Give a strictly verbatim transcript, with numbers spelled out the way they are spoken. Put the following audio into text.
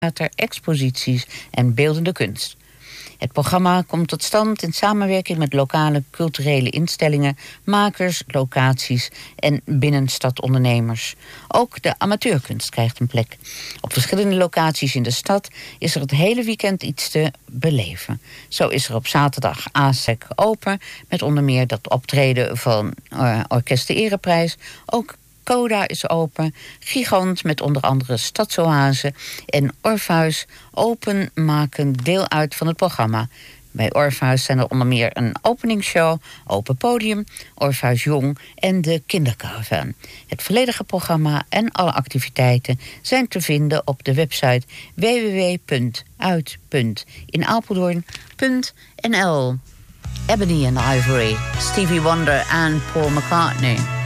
theater, exposities en beeldende kunst. Het programma komt tot stand in samenwerking met lokale culturele instellingen, makers, locaties en binnenstadondernemers. Ook de amateurkunst krijgt een plek. Op verschillende locaties in de stad is er het hele weekend iets te beleven. Zo is er op zaterdag A S E C open, met onder meer dat optreden van uh, Orkest de Ereprijs. Ook Coda is open, Gigant met onder andere Stadsoase en Orpheus Open maken deel uit van het programma. Bij Orpheus zijn er onder meer een openingsshow, open podium, Orpheus Jong en de kindercaravan. Het volledige programma en alle activiteiten zijn te vinden op de website w w w punt uit punt in apeldoorn punt n l. Ebony and Ivory, Stevie Wonder en Paul McCartney.